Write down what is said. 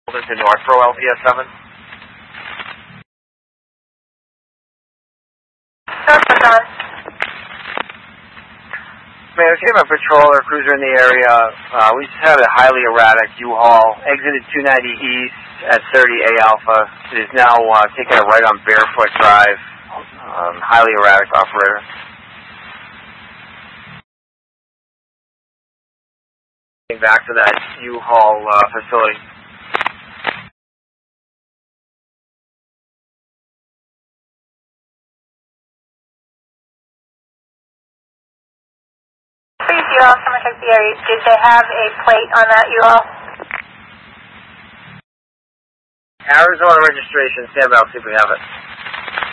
Into Northborough, LPS 7. Northborough, John. Man, we came a patrol or cruiser in the area. We just had a highly erratic U-Haul. Exited 290 East at 30 A Alpha. It is now taking a right on Barefoot Drive. Highly erratic operator. Back to that U-Haul facility. Someone check the area. Did they have a plate on that U-Haul? Arizona registration. Stand by. I'll see if we have it.